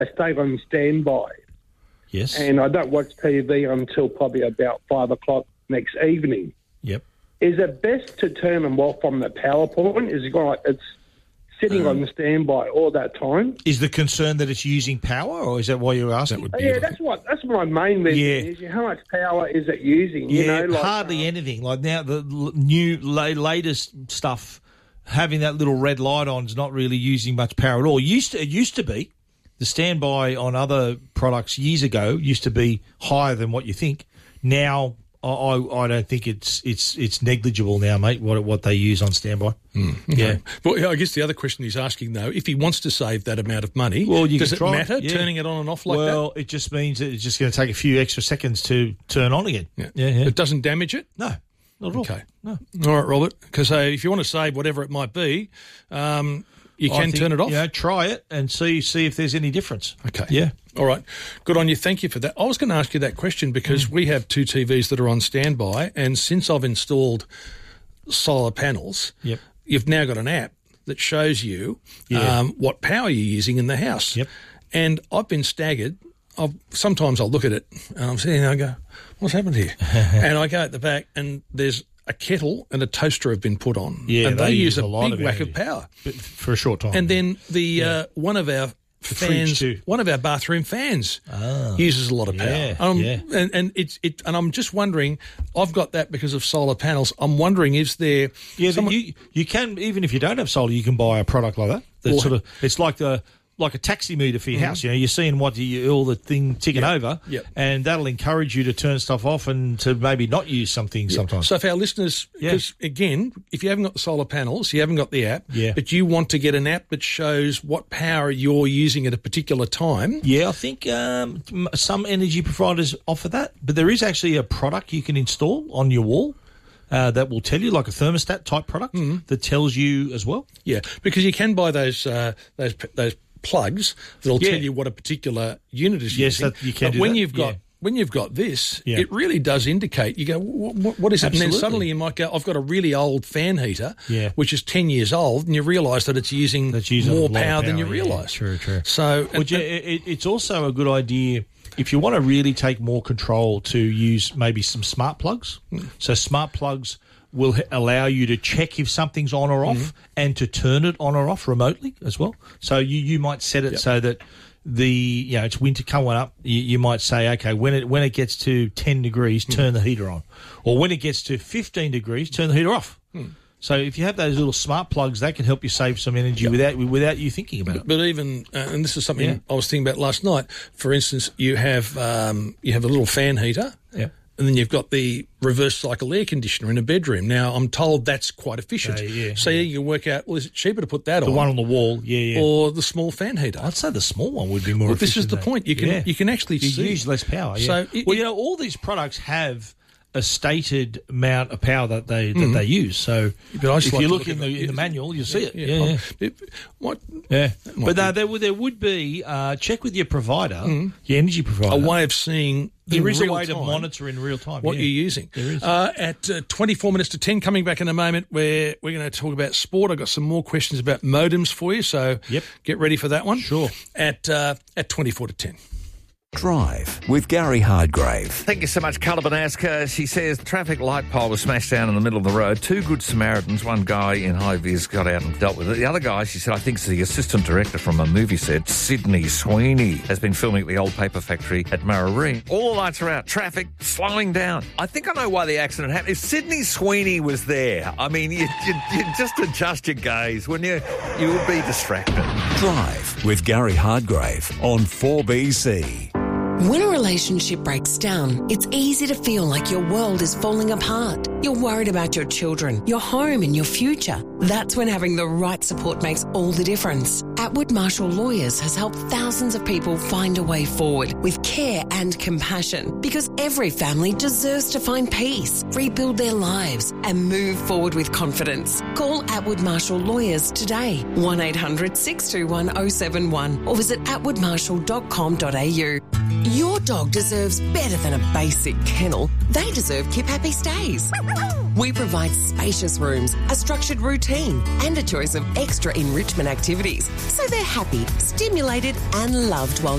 I stayed on standby. Yes. And I don't watch TV until probably about 5 o'clock next evening. Yep. Is it best to turn them off from the power point? Is it like it's sitting on standby all that time? Is the concern that it's using power, or is that why you're asking? That's my main reason is how much power is it using? Yeah, hardly anything. Like now, the new latest stuff, having that little red light on is not really using much power at all. It used to be. The standby on other products years ago used to be higher than what you think. Now, I don't think it's negligible now, mate, what they use on standby. Okay. Yeah. Well, I guess the other question he's asking, though, if he wants to save that amount of money, does it matter turning it on and off like that? Well, it just means that it's just going to take a few extra seconds to turn on again. Yeah. It doesn't damage it? No, not at all. Okay. No. All right, Robert, because if you want to save whatever it might be, you can turn it off. Try it and see if there's any difference. Okay. Yeah. All right. Good on you. Thank you for that. I was going to ask you that question because we have 2 TVs that are on standby, and since I've installed solar panels, you've now got an app that shows you what power you're using in the house. Yep. And I've been staggered. Sometimes I'll look at it and I'm sitting there and I go, what's happened here? And I go at the back and there's a kettle and a toaster have been put on. Yeah, and they use a lot big whack of power. But for a short time. And then one of our fans, one of our bathroom fans uses a lot of power. And I'm just wondering, I've got that because of solar panels. I'm wondering, is there you can, even if you don't have solar, you can buy a product like that. That it's like a taxi meter for your house. You're seeing all the thing ticking over, and that'll encourage you to turn stuff off and to maybe not use something sometimes. So for our listeners, because again, if you haven't got the solar panels, you haven't got the app, but you want to get an app that shows what power you're using at a particular time. Yeah, I think some energy providers offer that, but there is actually a product you can install on your wall. That will tell you, like a thermostat type product that tells you as well. Yeah, because you can buy those plugs that'll tell you what a particular unit is using. Yes, you can. But when you've got this, it really does indicate. You go, what is it? Absolutely. And then suddenly you might go, I've got a really old fan heater, which is 10 years old, and you realise that it's using more power than you realise. True. So, it's also a good idea if you want to really take more control to use maybe some smart plugs. So smart plugs will allow you to check if something's on or off and to turn it on or off remotely as well. So you might set it so that it's winter coming up. You might say, okay, when it gets to 10 degrees, turn the heater on, or when it gets to 15 degrees, turn the heater off. So if you have those little smart plugs, that can help you save some energy without you thinking about it. But even and this is something I was thinking about last night. For instance, you have a little fan heater. Yeah. And then you've got the reverse cycle air conditioner in a bedroom. Now, I'm told that's quite efficient. So you can work out, is it cheaper to put that on? The one on the wall, or the small fan heater? I'd say the small one would be more efficient. This is the point. You can actually use less power. So all these products have a stated amount of power that they use. So if you look in the manual, you'll see it. But there would be check with your provider, your energy provider, a way of seeing. There is a way to monitor in real time what you're using. There is. At 24 minutes to 10, coming back in a moment, where we're going to talk about sport. I've got some more questions about modems for you, so get ready for that one. Sure. At 24 to 10. Drive with Gary Hardgrave. Thank you so much, Carla Banaska. She says the traffic light pole was smashed down in the middle of the road. 2 good Samaritans, one guy in high vis got out and dealt with it. The other guy, she said, I think is the assistant director from a movie set, Sydney Sweeney, has been filming at the old paper factory at Mararee. All the lights are out, traffic slowing down. I think I know why the accident happened. If Sydney Sweeney was there, I mean, you just adjust your gaze, wouldn't you? You would be distracted. Drive with Gary Hardgrave on 4BC. When a relationship breaks down, it's easy to feel like your world is falling apart. You're worried about your children, your home and your future. That's when having the right support makes all the difference. Atwood Marshall Lawyers has helped thousands of people find a way forward with care and compassion, because every family deserves to find peace, rebuild their lives and move forward with confidence. Call Atwood Marshall Lawyers today, 1-800-621-071, or visit atwoodmarshall.com.au. Your dog deserves better than a basic kennel. They deserve Keep Happy Stays. We provide spacious rooms, a structured routine, and a choice of extra enrichment activities, so they're happy, stimulated, and loved while